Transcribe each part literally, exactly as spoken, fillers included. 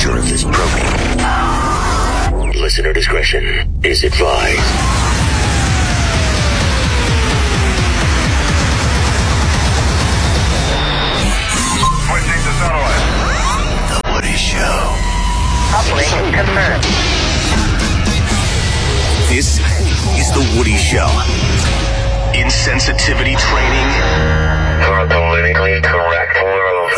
nature of this program. Listener discretion is advised. Switching to satellite. The Woody Show. Operation confirmed. This is The Woody Show. Insensitivity training For a politically correct world.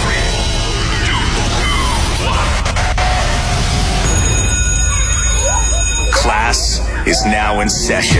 Class is now in session.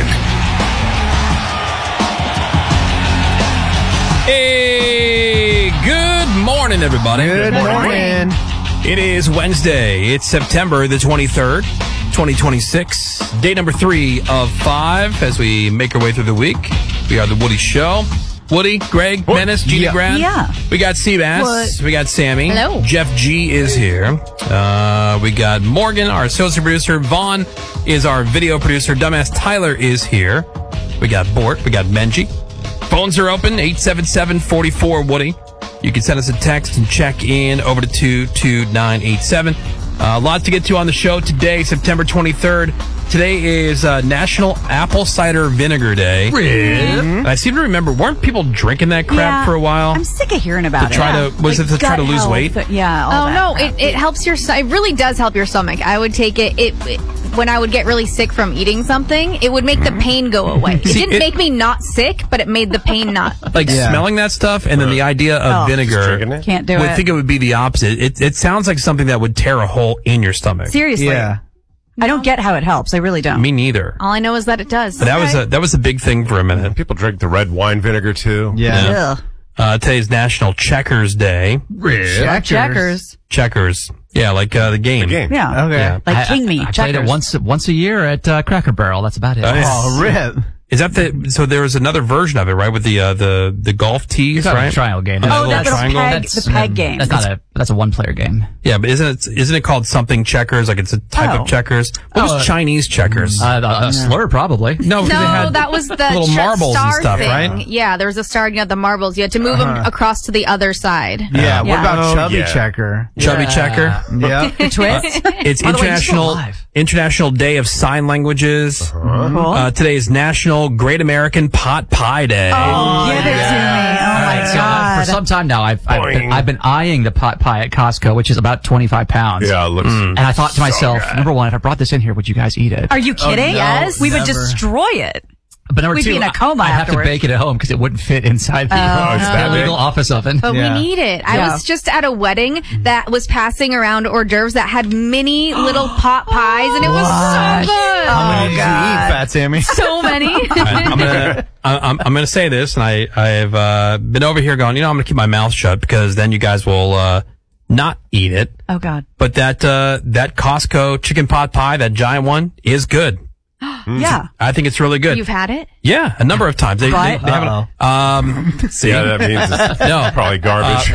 Hey, good morning, everybody. Good morning. It is Wednesday. It's September the twenty-third, twenty twenty-six. Day number three of five as we make our way through the week. We are The Woody Show. Woody, Greg, Menace, Jeannie Yeah. Grant. Yeah. We got Seabass. What? We got Sammy. Hello. Jeff G is here. Uh, we got Morgan, our associate producer. Vaughn is our video producer. Dumbass Tyler is here. We got Bort. We got Benji. Phones are open, eight seven seven, four four, Woody. You can send us a text and check in over to two two nine eight seven. Uh, a lot to get to on the show today, September twenty-third. Today is uh, National Apple Cider Vinegar Day. Mm-hmm. I seem to remember, weren't people drinking that crap Yeah, for a while? I'm sick of hearing about To try it. to- was it to try gut to lose health, weight? Yeah. all Oh that no, crap. it, it helps your st- it really does help your stomach. I would take it, it it when I would get really sick from eating something, it would make the pain go away. It See, didn't it- make me not sick, but it made the pain not. like smelling that stuff, and then the idea of Oh. vinegar. Drinking it? Can't do would it. think it would be the opposite. It, it sounds like something that would tear a hole in your stomach. Seriously. Yeah. I don't get how it helps. I really don't. Me neither. All I know is that it does. But that was a that was a big thing for a minute. People drink the red wine vinegar too. Yeah. Ugh. Uh, today's National Checkers Day. Checkers. Checkers. Checkers. Yeah, like uh, the game. The game. Yeah. Okay. Yeah. Like I- King Me. I, I checkers. played it once once a year at uh, Cracker Barrel. That's about it. Oh, yeah. Oh, rip. Is that the? So there was another version of it, right? With the uh, the the golf tees, It's not right? a triangle game. And Oh, the that little little triangle. peg, the peg game. That's not a. That's a one-player game. Yeah, but isn't it isn't it called something checkers? Like it's a type Oh. of checkers. What was Oh, uh, Chinese checkers? Uh, a, a slur, probably. no, because no, they had that was the little tr- marbles star and stuff, thing. right? Yeah, there was a star. You had the marbles. You had to move them across to the other side. Yeah. What Yeah. about Oh, Chubby yeah. Checker? Chubby Yeah. checker. Yeah. The twist. It's By the way, you're still international alive. International Day of Sign Languages. Cool. Uh, today is National Great American Pot Pie Day. oh, give it to me. Oh, my So, uh, God. for some time now, I've I've been, Boing. I've been eyeing the pot pie at Costco, which is about twenty-five pounds. Yeah, it looks. And I thought to so myself, good. number one, if I brought this in here, would you guys eat it? Are you kidding? no, yes. We would never. destroy it. But number We'd two, be in a coma I'd have afterwards. to bake it at home because it wouldn't fit inside the Oh, it's that illegal big? office oven. But Yeah. we need it. I Yeah. was just at a wedding that was passing around hors d'oeuvres that had mini little pot pies, and it was so good. How many did you eat, Fat Sammy? So many. I- I'm gonna I- I'm, I'm gonna say this, and I I've uh, been over here going, you know, I'm gonna keep my mouth shut because then you guys will uh, not eat it. Oh, God. But that uh, that Costco chicken pot pie, that giant one, is good. Yeah. I think it's really good. You've had it? Yeah, a number of times. They, they, But- they haven't. Um, see, Yeah, that means it's no. probably garbage.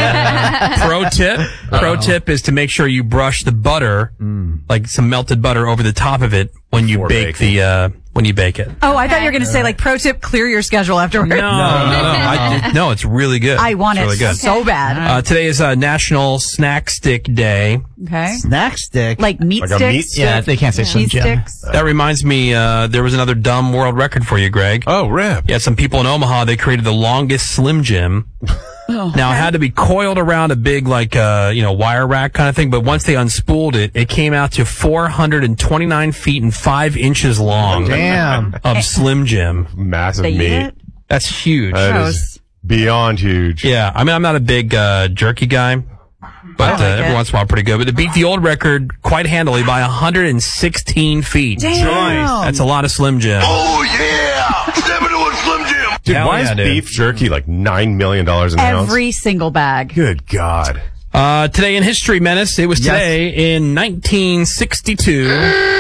Pro tip. Pro tip is to make sure you brush the butter, like some melted butter, over the top of it when you Before bake baking. the uh, when you bake it. Oh, I thought you were going to say, like, pro tip, clear your schedule afterwards. No, no, no. I, it- no, it's really good. I want it's it really good. so bad. Uh, today is uh, National Snack Stick Day. Okay. Snack stick. Like meat Like a sticks. meat stick? Yeah, they can't say Slim Cheese Jim. sticks. That reminds me, uh, there was another dumb world record for you, Greg. Oh, rip. Yeah, some people in Omaha, they created the longest Slim Jim. Now, it had to be coiled around a big, like, uh, you know, wire rack kind of thing, but once they unspooled it, it came out to four hundred twenty-nine feet and five inches long Damn. of Slim Jim. Massive They eat meat. it? That's huge. That Gross. is beyond huge. Yeah, I mean, I'm not a big uh, jerky guy, but uh, like every it. once in a while, pretty good. But it beat the old record quite handily by one hundred sixteen feet. Damn. That's a lot of Slim Jim. Oh, yeah! Step into a Slim Jim! Dude, Hell why yeah, is dude. beef jerky like nine million dollars an ounce? Every single bag. Good God. Uh, today in History, Menace, it was Yes. today in nineteen sixty-two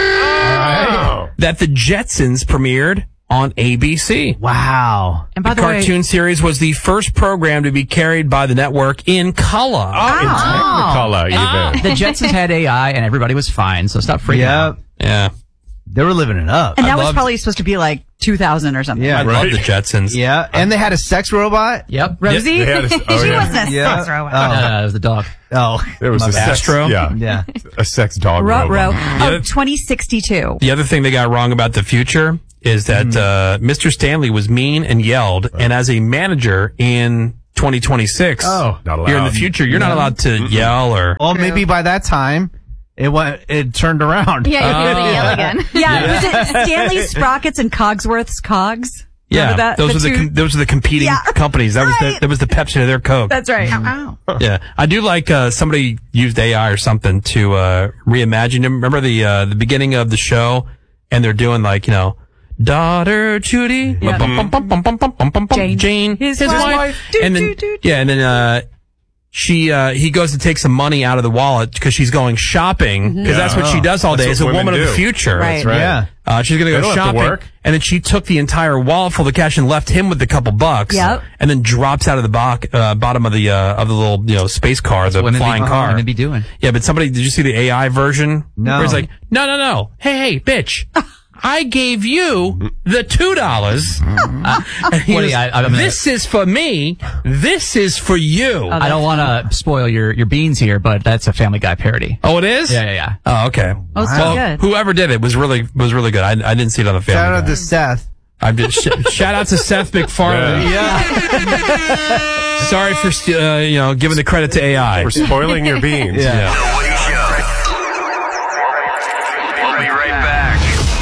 Oh. that the Jetsons premiered on A B C. Wow. And by The the, way, cartoon series was the first program to be carried by the network in color. Oh, in Technicolor, even. The Jetsons had A I and everybody was fine, so stop freaking out. Yep. Yeah. They were living it up. And that was loved- probably supposed to be like two thousand or something. Yeah. I Right. love the Jetsons. Yeah, and they had a sex robot. Yep. Rosie? They had a- oh, she yeah. wasn't a Yeah. sex robot. No, no, no, it was the dog. Oh, There was my a bad. sex, Astro? yeah, Yeah. a sex dog. Row, row. robot. Oh, Yeah. twenty sixty-two. The other thing they got wrong about the future is that uh, Mister Stanley was mean and yelled, and as a manager in twenty twenty-six, Oh. Not you're in the allowed. future, you're not allowed to yell or... Well, maybe by that time it went. It turned around. Yeah, you're going to yell again. Yeah, was it Stanley Sprockets and Cogsworth's Cogs? Yeah, Remember that? those The were the two- com- those were the competing Yeah, companies. That was the right. that was the Pepsi to their Coke. That's right. Yeah, I do like uh, somebody used A I or something to uh, reimagine him. Remember the uh, the beginning of the show, and they're doing like you know, daughter Judy, Yeah. bum, bum, bum, bum, bum, bum, bum, bum, Jane, Jane, his his, wife. wife, Do, and then do, do, do. yeah, and then uh, she uh, he goes to take some money out of the wallet because she's going shopping because that's what she does all day. That's Is a what woman women of the do. future. Right. Right. Yeah. Uh, she's gonna They go don't have to shopping, work. and then she took the entire wallet full of cash and left him with a couple bucks. Yep. And then drops out of the bo- uh, bottom of the uh, of the little you know space car, the Women flying be, car. Women be doing. Yeah, but somebody did you see the A I version? No. Where it's like, no, no, no. Hey, hey, bitch. I gave you the two dollars. Uh, Woody, I- I'm gonna- this is for me. This is for you. I don't want to spoil your, your beans here, but that's a Family Guy parody. oh, it is. Yeah, yeah, yeah. Oh, okay. Oh, so Well, good. whoever did it was really was really good. I, I didn't see it on the family. Shout out Guy. to Seth. I'm just sh- shout out to Seth MacFarlane. Yeah. Sorry for st- uh, you know giving the credit to A I. For spoiling your beans. Yeah. The Woody Show. We'll be right back.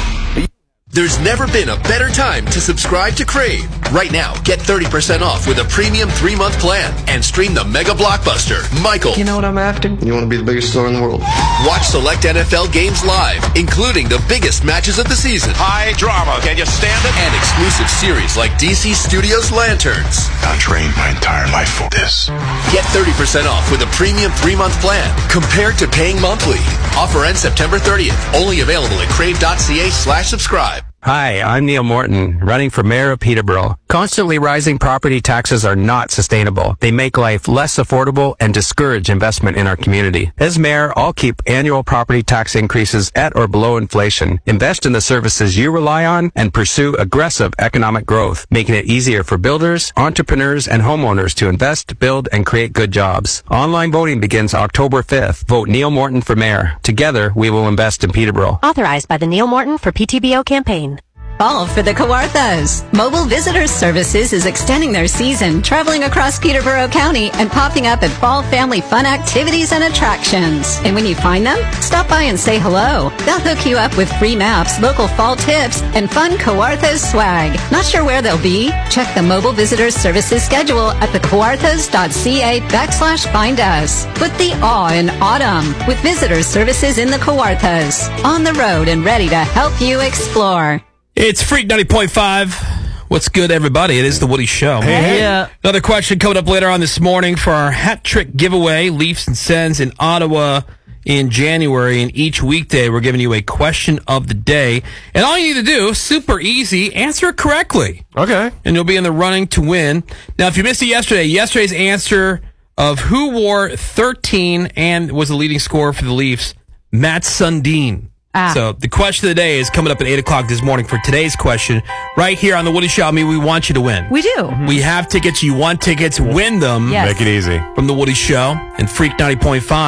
There's never been a better time to subscribe to Crave. Right now, get thirty percent off with a premium three-month plan and stream the mega blockbuster, Michael. You know what I'm after? You want to be the biggest star in the world. Watch select N F L games live, including the biggest matches of the season. High drama. Can you stand it? And exclusive series like D C Studios Lanterns. I trained my entire life for this. Get thirty percent off with a premium three-month plan compared to paying monthly. Offer ends September thirtieth. Only available at crave.ca slash subscribe. Hi, I'm Neil Morton, running for mayor of Peterborough. Constantly rising property taxes are not sustainable. They make life less affordable and discourage investment in our community. As mayor, I'll keep annual property tax increases at or below inflation, invest in the services you rely on, and pursue aggressive economic growth, making it easier for builders, entrepreneurs, and homeowners to invest, build, and create good jobs. Online voting begins October fifth. Vote Neil Morton for mayor. Together, we will invest in Peterborough. Authorized by the Neil Morton for P T B O campaign. Fall for the Kawarthas. Mobile Visitors Services is extending their season, traveling across Peterborough County and popping up at fall family fun activities and attractions. And when you find them, stop by and say hello. They'll hook you up with free maps, local fall tips, and fun Kawarthas swag. Not sure where they'll be? Check the Mobile Visitors Services schedule at thecawarthas.ca backslash find us. Put the awe in autumn with Visitors Services in the Kawarthas. On the road and ready to help you explore. It's Freak ninety point five. What's good, everybody? It is the Woody Show. Hey, hey. Yeah. Another question coming up later on this morning for our hat trick giveaway. Leafs and Sens in Ottawa in January. And each weekday, we're giving you a question of the day. And all you need to do, super easy, answer it correctly. Okay. And you'll be in the running to win. Now, if you missed it yesterday, yesterday's answer of who wore thirteen and was the leading scorer for the Leafs, Matt Sundin. Ah. So the question of the day is coming up at eight o'clock this morning for today's question. Right here on the Woody Show. I mean, we want you to win. We do. We have tickets. You want tickets. Win them. Yes. Make it easy. From the Woody Show and Freak ninety point five.